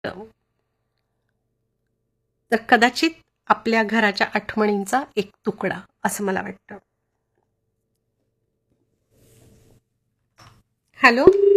तर कदाचित आपल्या घराच्या आठवणींचा एक तुकडा असं मला वाटतं. हॅलो.